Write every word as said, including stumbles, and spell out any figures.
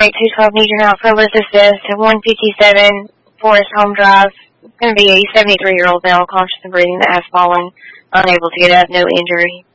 two twelve needs your help for Liz Assist at one fifty-seven Forest Home Drive. It's going to be a seventy-three-year-old male, conscious and breathing, that has fallen, unable to get up, no injury.